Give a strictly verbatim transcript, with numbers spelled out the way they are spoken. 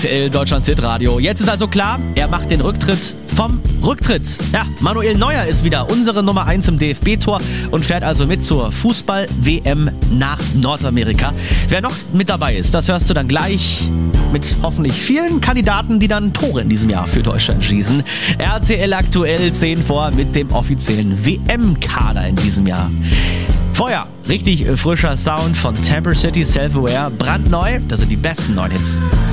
R T L Deutschlands Hitradio. Jetzt ist also klar, er macht den Rücktritt vom Rücktritt. Ja, Manuel Neuer ist wieder unsere Nummer eins im D F B-Tor und fährt also mit zur Fußball-W M nach Nordamerika. Wer noch mit dabei ist, das hörst du dann gleich mit hoffentlich vielen Kandidaten, die dann Tore in diesem Jahr für Deutschland schießen. R T L aktuell zehn vor mit dem offiziellen W M-Kader in diesem Jahr. Vorher richtig frischer Sound von Temper City, Self-Aware, brandneu. Das sind die besten neuen Hits.